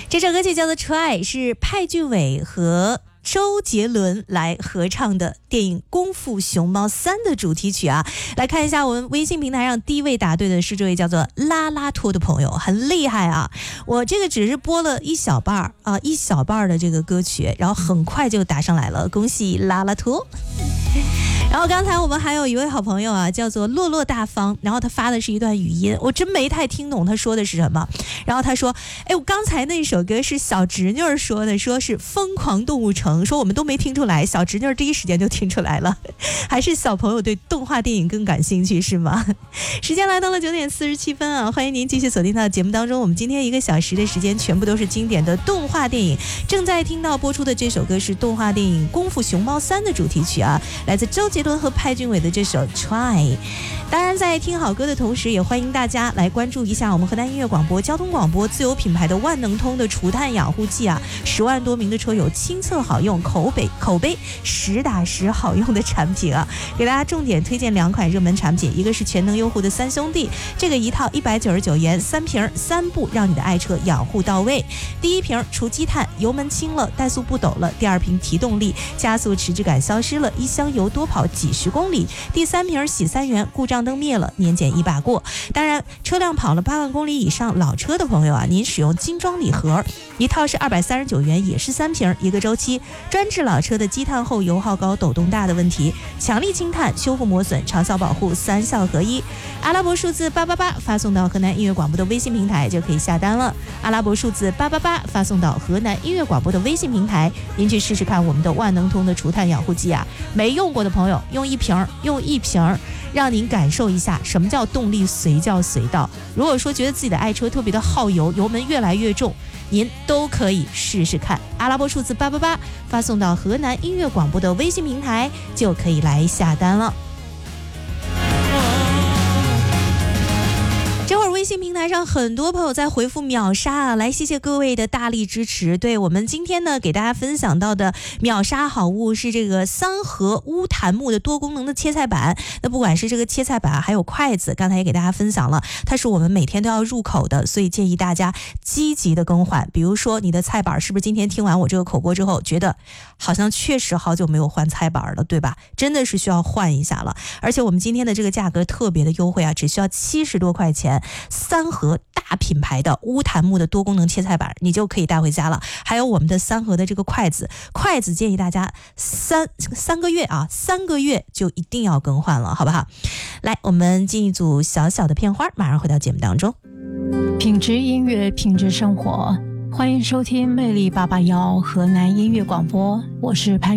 这首歌曲叫做《Try》，是派俊伟和周杰伦来合唱的电影《功夫熊猫3》的主题曲啊。来看一下我们微信平台上第一位答对的是这位叫做拉拉托的朋友，很厉害啊！我这个只是播了一小半的这个歌曲，然后很快就答上来了，恭喜拉拉托。然后刚才我们还有一位好朋友啊，叫做落落大方，然后他发的是一段语音，我真没太听懂他说的是什么。然后他说，我刚才那首歌是小侄女说的，说是疯狂动物城，说我们都没听出来，小侄女第一时间就听出来了。还是小朋友对动画电影更感兴趣是吗？时间来到了9点47分啊，欢迎您继续锁定到节目当中。我们今天1个小时的时间全部都是经典的动画电影，正在听到播出的这首歌是动画电影《功夫熊猫3》的主题曲啊，来自周杰伦和派俊伟的这首 Try。 当然在听好歌的同时，也欢迎大家来关注一下我们河南音乐广播交通广播自有品牌的万能通的除碳养护剂啊，10万多名的车友亲测好用，口碑实打实好用的产品啊，给大家重点推荐2款热门产品，一个是全能优护的3兄弟，这个一套199元3瓶3步，让你的爱车养护到位。第一瓶除积碳，油门轻了，怠速不抖了；第2瓶提动力，加速迟滞感消失了，一箱油多跑几十公里；第3瓶洗3元，故障灯灭了，年检一把过。当然车辆跑了8万公里以上老车的朋友啊，您使用精装礼盒，一套是239元，也是3瓶1个周期，专治老车的积碳后油耗高抖动大的问题，强力清碳修复磨损长效保护3效合一。阿拉伯数字888发送到河南音乐广播的微信平台就可以下单了，阿拉伯数字888发送到河南音乐广播的微信平台，您去试试看我们的万能通的除碳养护剂啊，没用过的朋友用一瓶，让您感受一下什么叫动力随叫随到。如果说觉得自己的爱车特别的耗油，油门越来越重，您都可以试试看，阿拉伯数字888发送到河南音乐广播的微信平台就可以来下单了。这会儿微信平台上很多朋友在回复秒杀啊，来谢谢各位的大力支持。对，我们今天呢给大家分享到的秒杀好物是这个三和乌檀木的多功能的切菜板。那不管是这个切菜板还有筷子，刚才也给大家分享了，它是我们每天都要入口的，所以建议大家积极的更换。比如说你的菜板是不是今天听完我这个口播之后觉得好像确实好久没有换菜板了，对吧？真的是需要换一下了。而且我们今天的这个价格特别的优惠啊，只需要70多块钱，三和大品牌的乌檀木的多功能切菜板你就可以带回家了。还有我们的三和的这个筷子建议大家三个月啊，3个月就一定要更换了，好不好？来，我们进一组小小的片花，马上回到节目当中。 品质音乐，品质生活，欢迎收听魅力881河南音乐广播，我是潘